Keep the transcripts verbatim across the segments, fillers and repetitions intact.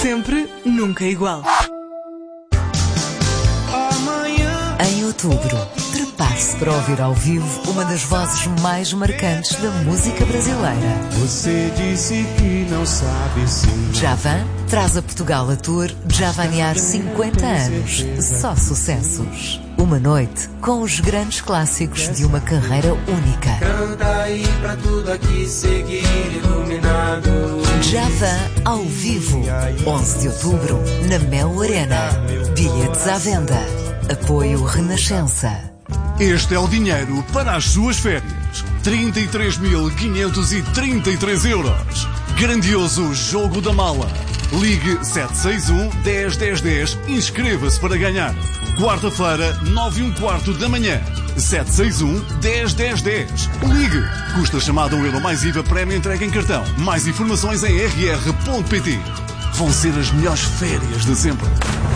Sempre, nunca igual. Em outubro, prepare-se para ouvir ao vivo uma das vozes mais marcantes da música brasileira. Você disse que não sabe se... Djavan traz a Portugal a tour Javanear cinquenta anos. Só sucessos. Uma noite com os grandes clássicos de uma carreira única. Canta aí pra tudo aqui seguir iluminado. Djavan ao vivo. onze de outubro, na Mel Arena. Bilhetes à venda. Apoio Renascença. Este é o dinheiro para as suas férias. trinta e três mil quinhentos e trinta e três euros. Grandioso jogo da mala. Ligue sete seis um, dez, dez, dez e inscreva-se para ganhar. Quarta-feira, nove e um quarto da manhã. sete seis um, dez, dez, dez. Ligue. Custa chamada um euro mais I V A, prémio entrega em cartão. Mais informações em r r ponto p t. Vão ser as melhores férias de sempre.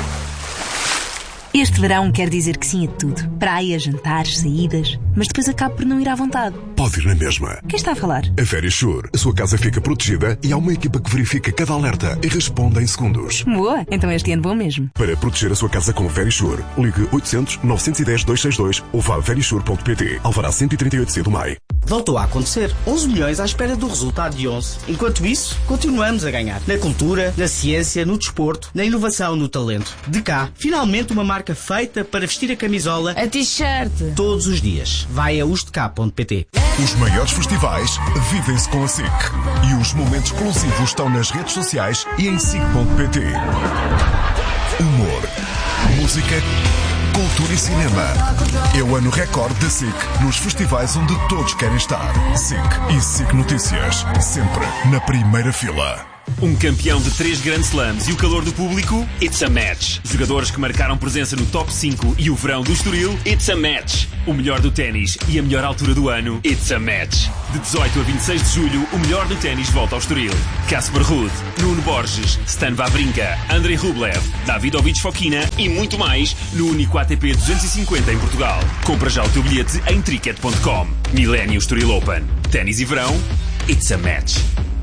Este verão quer dizer que sim a tudo. Praia, jantares, saídas. Mas depois acabo por não ir à vontade. Pode ir na mesma. Quem está a falar? A Verisure. A sua casa fica protegida e há uma equipa que verifica cada alerta e responde em segundos. Boa, então este ano vou mesmo. Para proteger a sua casa com a Verisure, ligue oitocentos, novecentos e dez, duzentos e sessenta e dois ou vá a verisure ponto p t. Alvará cento e trinta e oito C do M A I. Voltou a acontecer. onze milhões à espera do resultado de onze. Enquanto isso, continuamos a ganhar. Na cultura, na ciência, no desporto, na inovação, no talento. De cá, finalmente uma marca feita para vestir a camisola, a t-shirt, todos os dias. Vai a ustk ponto p t. Os maiores festivais vivem-se com a S I C. E os momentos exclusivos estão nas redes sociais e em S I C ponto p t. Humor, música, cultura e cinema. É o ano recorde da S I C nos festivais onde todos querem estar. S I C e S I C Notícias. Sempre na primeira fila. Um campeão de três Grand Slams e o calor do público? It's a match. Jogadores que marcaram presença no top cinco e o verão do Estoril? It's a match. O melhor do ténis e a melhor altura do ano? It's a match. De dezoito a vinte e seis de julho, o melhor do ténis volta ao Estoril. Casper Ruud, Nuno Borges, Stan Wawrinka, Andrei Rublev, Davidovich Fokina e muito mais no único A T P duzentos e cinquenta em Portugal. Compra já o teu bilhete em tricket ponto com. Millennium Estoril Open. Ténis e verão? It's a match.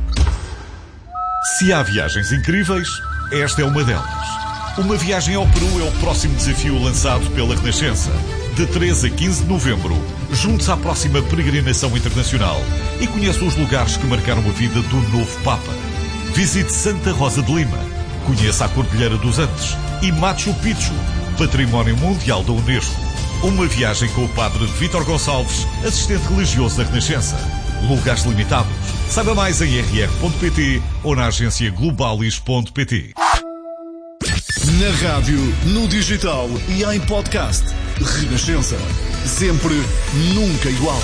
Se há viagens incríveis, esta é uma delas. Uma viagem ao Peru é o próximo desafio lançado pela Renascença. De treze a quinze de novembro, junte-se à próxima peregrinação internacional e conheça os lugares que marcaram a vida do novo Papa. Visite Santa Rosa de Lima, conheça a Cordilheira dos Andes e Machu Picchu, Património Mundial da Unesco. Uma viagem com o padre Vítor Gonçalves, assistente religioso da Renascença. Lugares limitados. Saiba mais em r r ponto p t ou na agência globalis ponto p t. Na rádio, no digital e em podcast. Renascença. Sempre, nunca igual.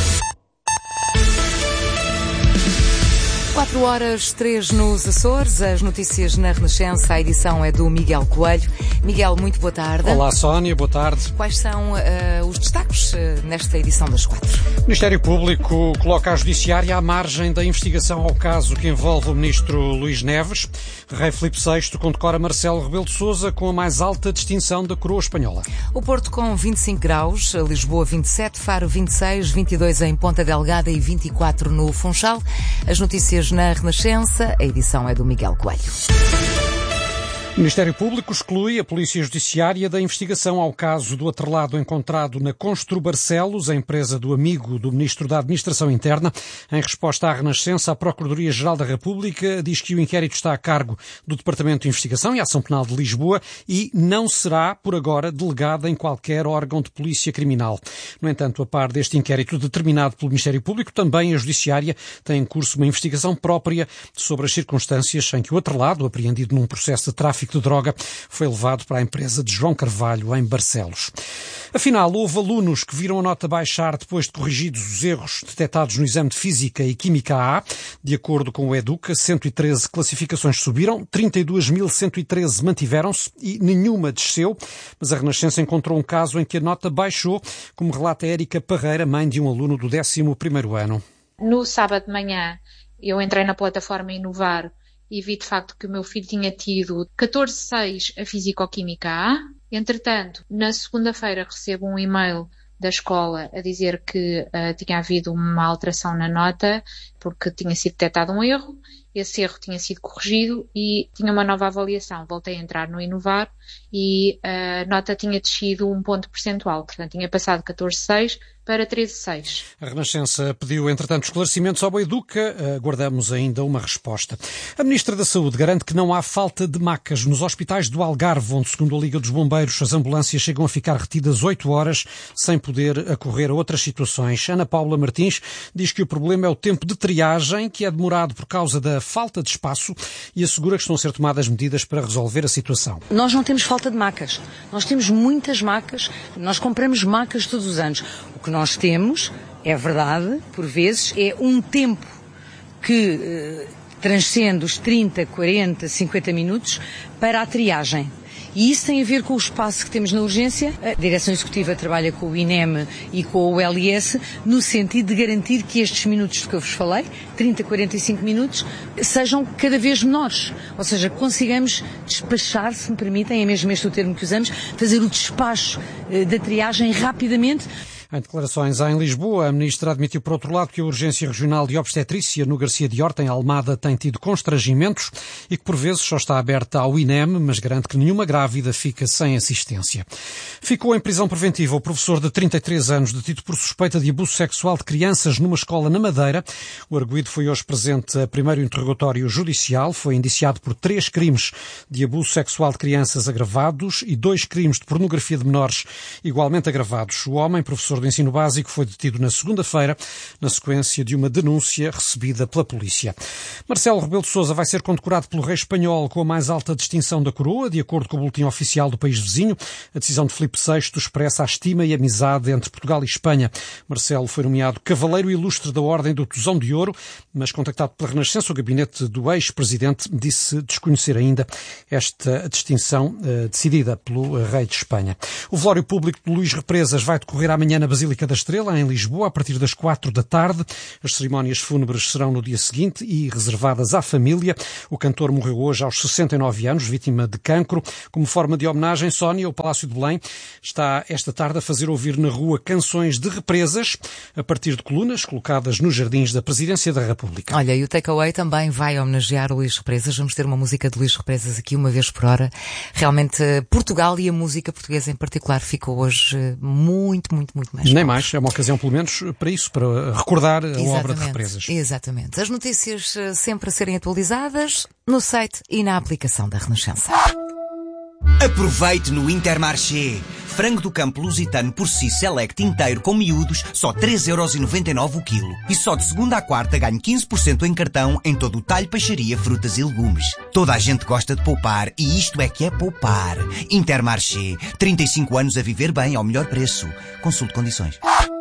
quatro horas, três nos Açores, as notícias na Renascença, a edição é do Miguel Coelho. Miguel, muito boa tarde. Olá, Sónia, boa tarde. Quais são uh, os destaques uh, nesta edição das quatro? O Ministério Público coloca a Judiciária à margem da investigação ao caso que envolve o ministro Luís Neves. Rei Filipe sexto condecora Marcelo Rebelo de Sousa com a mais alta distinção da coroa espanhola. O Porto com vinte e cinco graus, Lisboa vinte e sete, Faro vinte e seis, vinte e dois em Ponta Delgada e vinte e quatro no Funchal. As notícias na Renascença, a edição é do Miguel Coelho. O Ministério Público exclui a Polícia Judiciária da investigação ao caso do atrelado encontrado na Constru Barcelos, a empresa do amigo do Ministro da Administração Interna. Em resposta à Renascença, a Procuradoria-Geral da República diz que o inquérito está a cargo do Departamento de Investigação e Ação Penal de Lisboa e não será, por agora, delegada em qualquer órgão de polícia criminal. No entanto, a par deste inquérito determinado pelo Ministério Público, também a Judiciária tem em curso uma investigação própria sobre as circunstâncias em que o atrelado, apreendido num processo de tráfico de droga, foi levado para a empresa de João Carvalho, em Barcelos. Afinal, houve alunos que viram a nota baixar depois de corrigidos os erros detectados no exame de Física e Química A. De acordo com o Educa, cento e treze classificações subiram, trinta e dois mil cento e treze mantiveram-se e nenhuma desceu, mas a Renascença encontrou um caso em que a nota baixou, como relata Érica Parreira, mãe de um aluno do décimo primeiro ano. No sábado de manhã, eu entrei na plataforma Inovar e vi de facto que o meu filho tinha tido catorze vírgula seis a Físico-Química A. Entretanto, na segunda-feira recebo um e-mail da escola a dizer que uh, tinha havido uma alteração na nota porque tinha sido detectado um erro esse erro tinha sido corrigido e tinha uma nova avaliação. Voltei a entrar no Inovar e a nota tinha descido um ponto percentual, portanto tinha passado catorze vírgula seis para treze vírgula seis. A Renascença pediu, entretanto, esclarecimentos ao Boeduca. Aguardamos ainda uma resposta. A Ministra da Saúde garante que não há falta de macas nos hospitais do Algarve, onde, segundo a Liga dos Bombeiros, as ambulâncias chegam a ficar retidas oito horas sem poder acorrer a outras situações. Ana Paula Martins diz que o problema é o tempo de triagem, que é demorado por causa da falta de espaço, e assegura que estão a ser tomadas medidas para resolver a situação. Nós não temos falta de macas. Nós temos muitas macas. Nós compramos macas todos os anos. O que nós temos, é verdade, por vezes, é um tempo que eh, transcende os trinta, quarenta, cinquenta minutos para a triagem. E isso tem a ver com o espaço que temos na urgência. A Direção Executiva trabalha com o I N E M e com o L I S no sentido de garantir que estes minutos de que eu vos falei, trinta, quarenta e cinco minutos, sejam cada vez menores. Ou seja, consigamos despachar, se me permitem, é mesmo este o termo que usamos, fazer o despacho eh, da triagem rapidamente. Em declarações em Lisboa, a Ministra admitiu, por outro lado, que a Urgência Regional de Obstetrícia no Garcia de Horta, em Almada, tem tido constrangimentos e que, por vezes, só está aberta ao I N E M, mas garante que nenhuma grávida fica sem assistência. Ficou em prisão preventiva o professor de trinta e três anos, detido por suspeita de abuso sexual de crianças numa escola na Madeira. O arguido foi hoje presente a primeiro interrogatório judicial. Foi indiciado por três crimes de abuso sexual de crianças agravados e dois crimes de pornografia de menores igualmente agravados. O homem, professor do ensino básico, foi detido na segunda-feira, na sequência de uma denúncia recebida pela polícia. Marcelo Rebelo de Sousa vai ser condecorado pelo rei espanhol com a mais alta distinção da coroa, de acordo com o boletim oficial do país vizinho. A decisão de Filipe sexto expressa a estima e amizade entre Portugal e Espanha. Marcelo foi nomeado Cavaleiro Ilustre da Ordem do Tosão de Ouro, mas contactado pela Renascença, o gabinete do ex-presidente disse desconhecer ainda esta distinção eh, decidida pelo rei de Espanha. O velório público de Luís Represas vai decorrer amanhã na Basílica da Estrela, em Lisboa, a partir das quatro da tarde. As cerimónias fúnebres serão no dia seguinte e reservadas à família. O cantor morreu hoje aos sessenta e nove anos, vítima de cancro. Como forma de homenagem, Sónia, o Palácio de Belém está esta tarde a fazer ouvir na rua canções de Represas, a partir de colunas colocadas nos jardins da Presidência da República. Olha, e o Takeaway também vai homenagear o Luís Represas. Vamos ter uma música de Luís Represas aqui uma vez por hora. Realmente, Portugal e a música portuguesa em particular ficou hoje muito, muito, muito mais. Nem mais, é uma ocasião pelo menos para isso, para recordar a Exatamente. Obra de Represas. Exatamente. As notícias sempre a serem atualizadas no site e na aplicação da Renascença. Aproveite no Intermarché. Frango do campo lusitano por si select inteiro com miúdos, só três euros e noventa e nove o quilo. E só de segunda à quarta ganhe quinze por cento em cartão em todo o talho, peixaria, frutas e legumes. Toda a gente gosta de poupar e isto é que é poupar. Intermarché. trinta e cinco anos a viver bem ao melhor preço. Consulte condições.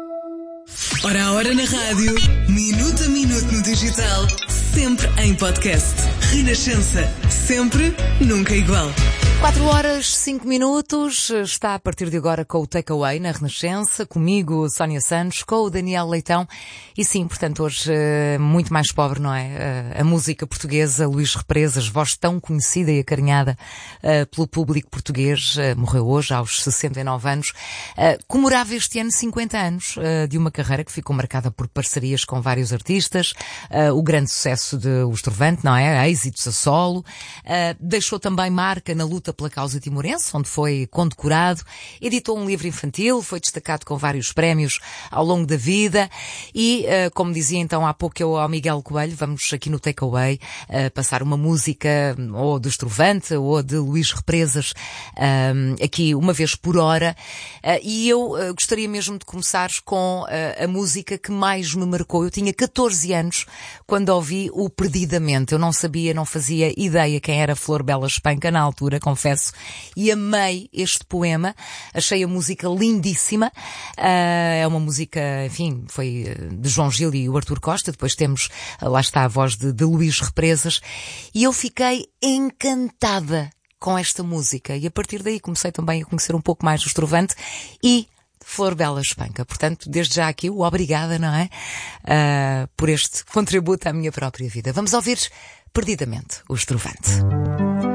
Hora a hora na rádio, minuto a minuto no digital, sempre em podcast. Renascença. Sempre, nunca igual. quatro horas, cinco minutos, está a partir de agora com o Takeaway na Renascença, comigo, Sónia Santos, com o Daniel Leitão, e sim, portanto, hoje muito mais pobre, não é? A música portuguesa, Luís Represas, voz tão conhecida e acarinhada pelo público português, morreu hoje aos sessenta e nove anos, comemorava este ano cinquenta anos de uma carreira que ficou marcada por parcerias com vários artistas, o grande sucesso de O Estrovante, não é? Êxitos a solo, deixou também marca na luta pela causa timorense, onde foi condecorado, editou um livro infantil, foi destacado com vários prémios ao longo da vida e, uh, como dizia então há pouco eu ao Miguel Coelho, vamos aqui no Takeaway uh, passar uma música ou do Estrovante ou de Luís Represas uh, aqui uma vez por hora uh, e eu uh, gostaria mesmo de começar com uh, a música que mais me marcou. Eu tinha catorze anos quando ouvi o Perdidamente. Eu não sabia, não fazia ideia quem era Flor Bela Espanca na altura, confesso, e amei este poema, achei a música lindíssima, uh, é uma música, enfim, foi de João Gil e o Artur Costa, depois temos, uh, lá está a voz de, de Luís Represas, e eu fiquei encantada com esta música, e a partir daí comecei também a conhecer um pouco mais o Estrovante e Flor Bela Espanca. Portanto, desde já aqui o obrigada, não é? Uh, por este contributo à minha própria vida. Vamos ouvir Perdidamente o Estrovante.